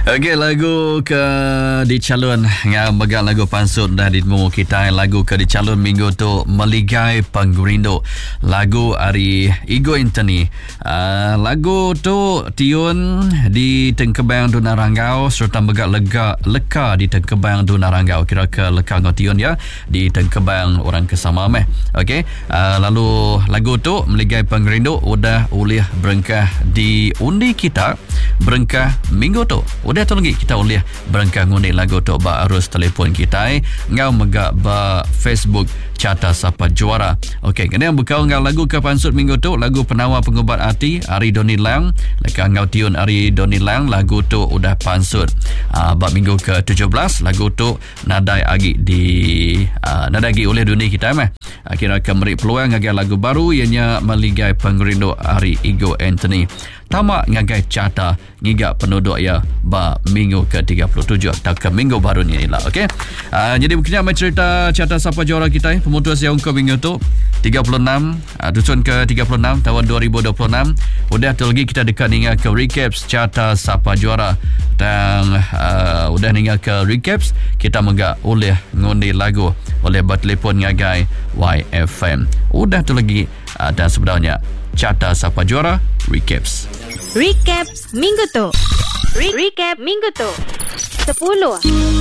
Okey, lagu ke dicalon ngam bagang lagu pansut dah ditemu kita. Lagu ke dicalon minggu tu Meligai Penggerindo, lagu Ari Ego Anthony. Lagu tu tiun di Tengkebang Dunarangau serta begak leka di Tengkebang Dunarangau. Kira ke leka ngau tiun ya di Tengkebang orang kesama meh. Okey, lalu lagu tu Meligai Penggerindo udah ulih berengkah di undi kita berengkah minggu tu. Udah tu lagi kita boleh berangkat ngundi lagu tu ba arus telefon kita ngau megak ba Facebook Carta Sapa Juara. Okey, kena bekau ngau lagu ke pansut minggu tu, lagu Penawar Pengubat Hati Ari Doni Lang. Leka ngau tiun Ari Doni Lang, lagu tu udah pansut ba minggu ke-17. Lagu tu nadai agi di nadai agi oleh dunia kita meh. Kira akan beri peluang ngagai lagu baru ianya Meligai Penggerindo Ari Ego Anthony. Tamak ngagai carta ngigak penduduk ya ba minggu ke-37 atau ke minggu baru ni lah. Okey. Jadi mungkin mai cerita Carta Sapa Juara kita pemutus yang ke minggu tu 36 dusun ke-36 tahun 2026. Udah tu lagi kita dekat ningal ke recaps Carta Sapa Juara dan udah ningal ke recaps kita megak oleh ngundi lagu oleh bertelefon ngagai YFM. Udah tu lagi dan sebenarnya Carta Sapa Juara Recap minggu tu. Recap minggu tu 10